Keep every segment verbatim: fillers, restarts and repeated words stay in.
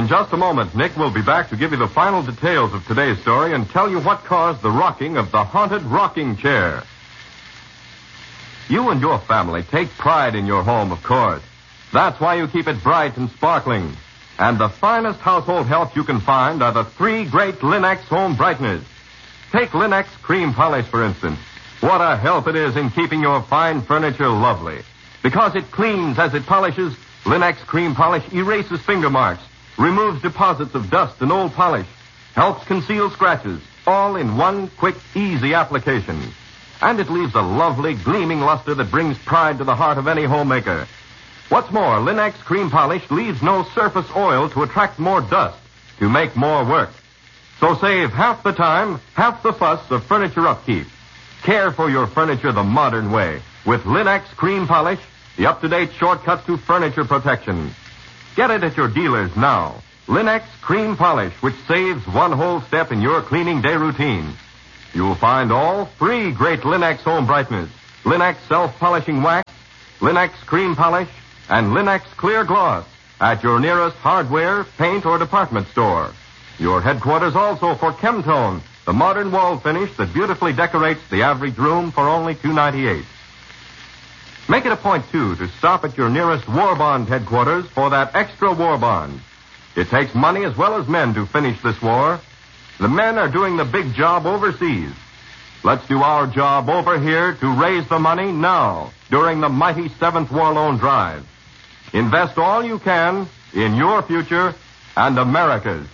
In just a moment, Nick will be back to give you the final details of today's story and tell you what caused the rocking of the haunted rocking chair. You and your family take pride in your home, of course. That's why you keep it bright and sparkling. And the finest household help you can find are the three great Linux home brighteners. Take Linux Cream Polish, for instance. What a help it is in keeping your fine furniture lovely. Because it cleans as it polishes, Linux Cream Polish erases finger marks, removes deposits of dust and old polish, helps conceal scratches, all in one quick, easy application. And it leaves a lovely, gleaming luster that brings pride to the heart of any homemaker. What's more, Linux Cream Polish leaves no surface oil to attract more dust, to make more work. So save half the time, half the fuss of furniture upkeep. Care for your furniture the modern way with Linux Cream Polish, the up-to-date shortcut to furniture protection. Get it at your dealers now. Linux Cream Polish, which saves one whole step in your cleaning day routine. You'll find all three great Linux home brighteners, Linux self-polishing wax, Linux Cream Polish, and Linux Clear Gloss at your nearest hardware, paint, or department store. Your headquarters also for Chemtone, the modern wall finish that beautifully decorates the average room for only two dollars and ninety-eight cents. Make it a point, too, to stop at your nearest War Bond headquarters for that extra War Bond. It takes money as well as men to finish this war. The men are doing the big job overseas. Let's do our job over here to raise the money now during the mighty seventh War Loan Drive. Invest all you can in your future and America's.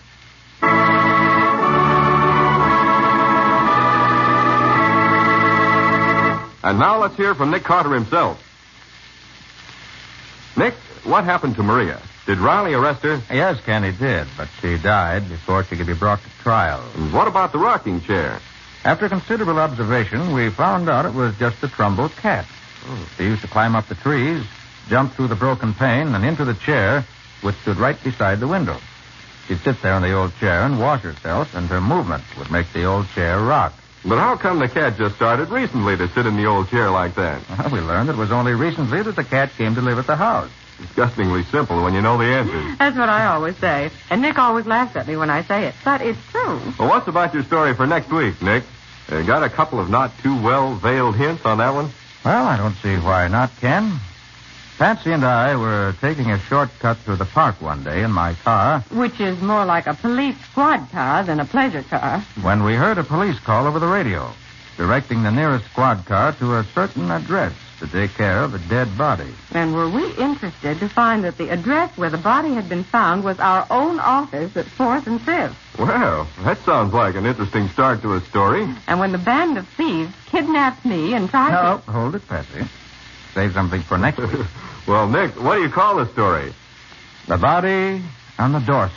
And now let's hear from Nick Carter himself. Nick, what happened to Maria? Did Riley arrest her? Yes, Ken, he did, but she died before she could be brought to trial. And what about the rocking chair? After considerable observation, we found out it was just a Trumbull cat. Oh. She used to climb up the trees, jump through the broken pane, and into the chair, which stood right beside the window. She'd sit there in the old chair and wash herself, and her movement would make the old chair rock. But how come the cat just started recently to sit in the old chair like that? Well, we learned it was only recently that the cat came to live at the house. Disgustingly simple when you know the answer. That's what I always say. And Nick always laughs at me when I say it. But it's true. Well, what's about your story for next week, Nick? Uh, got a couple of not too well-veiled hints on that one? Well, I don't see why not, Ken. Patsy and I were taking a shortcut through the park one day in my car. Which is more like a police squad car than a pleasure car. When we heard a police call over the radio, directing the nearest squad car to a certain address to take care of a dead body. And were we interested to find that the address where the body had been found was our own office at fourth and fifth. Well, that sounds like an interesting start to a story. And when the band of thieves kidnapped me and tried no, to... No, hold it, Patsy. Save something for next week. Well, Nick, what do you call the story? The Body on the Doorstep.